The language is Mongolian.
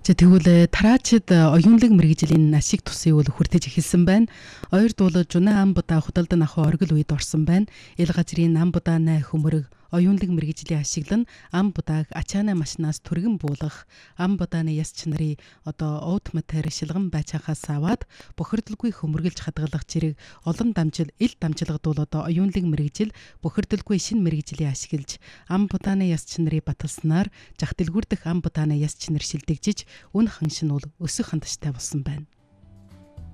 За тэгвэл тараачид оюунлаг мэргэжлийн ашиг тусын үйл хүртэж эхэлсэн байна. Ойр дуулаж Жуна ам будаа худалдан ахуй оргил үед орсон байна. Ил газрын ам будааны хөмөрөг оюунлаг мэргэжлийн ашиглан ам будааг ачаана машинаас түргэн буулгах, ам будааны яс чанарын өвд матер шилгэн байцаахаас аваад бохирдолгүй хөмөргөлж хадгалах зэрэг олон ил дамжлагдуул оюунлаг мэргэжил бохирдолгүй шинэ мэргэжлийн ашиглаж ам будааны яс чанарыг баталснаар жах дэлгүүрдэх ам будааны яс чанар шилдэгжиж үн ханшин бол өсөх хандштай болсон байна.